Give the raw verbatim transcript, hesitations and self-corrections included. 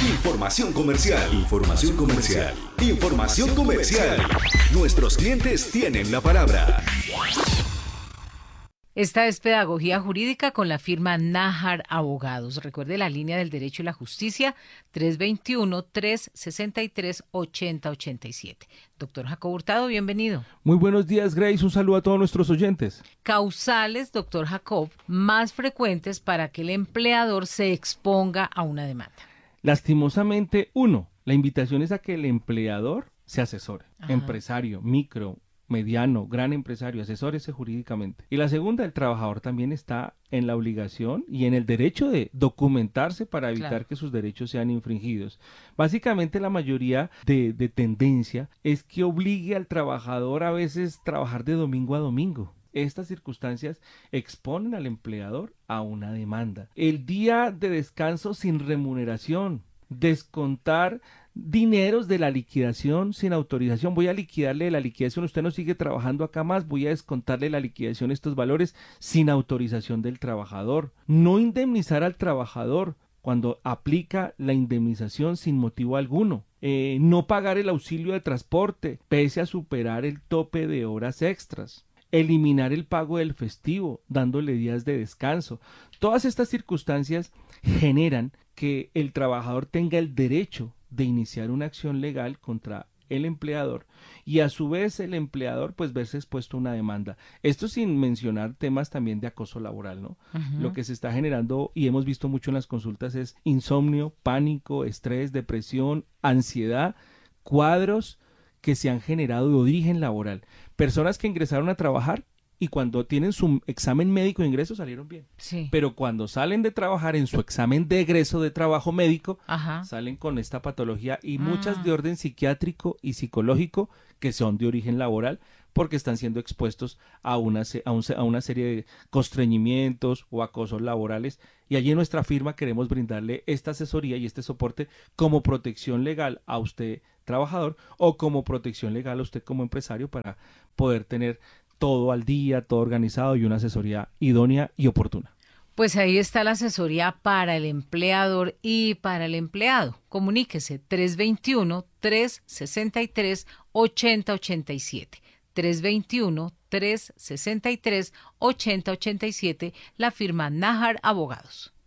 Información comercial. Información comercial. Información comercial. Nuestros clientes tienen la palabra. Esta es Pedagogía Jurídica con la firma Nájar Abogados. Recuerde la línea del derecho y la justicia, tres dos uno, tres seis tres, ocho cero ocho siete. Doctor Jacob Hurtado, bienvenido. Muy buenos días, Grace. Un saludo a todos nuestros oyentes. Causales, doctor Jacob, más frecuentes para que el empleador se exponga a una demanda. Lastimosamente, uno, la invitación es a que el empleador se asesore. Ajá. Empresario, micro, mediano, gran empresario, asesórese jurídicamente. Y la segunda, el trabajador también está en la obligación y en el derecho de documentarse para evitar Claro. que sus derechos sean infringidos. Básicamente la mayoría de, de tendencia es que obligue al trabajador a veces trabajar de domingo a domingo. Estas circunstancias exponen al empleador a una demanda. El día de descanso sin remuneración, descontar dineros de la liquidación sin autorización. Voy a liquidarle la liquidación, usted no sigue trabajando acá más, voy a descontarle la liquidación estos valores sin autorización del trabajador. No indemnizar al trabajador cuando aplica la indemnización sin motivo alguno. Eh, no pagar el auxilio de transporte pese a superar el tope de horas extras. Eliminar el pago del festivo, dándole días de descanso. Todas estas circunstancias generan que el trabajador tenga el derecho de iniciar una acción legal contra el empleador y a su vez el empleador pues verse expuesto a una demanda. Esto sin mencionar temas también de acoso laboral, ¿no? Uh-huh. Lo que se está generando y hemos visto mucho en las consultas es insomnio, pánico, estrés, depresión, ansiedad, cuadros que se han generado de origen laboral. Personas que ingresaron a trabajar y cuando tienen su examen médico de ingreso salieron bien. Sí. Pero cuando salen de trabajar en su examen de egreso de trabajo médico, Ajá. salen con esta patología y Ah. muchas de orden psiquiátrico y psicológico que son de origen laboral porque están siendo expuestos a una, a, un, a una serie de constreñimientos o acosos laborales. Y allí en nuestra firma queremos brindarle esta asesoría y este soporte como protección legal a usted, trabajador, o como protección legal a usted como empresario para poder tener todo al día, todo organizado y una asesoría idónea y oportuna. Pues ahí está la asesoría para el empleador y para el empleado. Comuníquese tres dos uno, tres seis tres, ocho cero ocho siete. tres dos uno, tres seis tres, ocho cero ocho siete, la firma Nájar Abogados.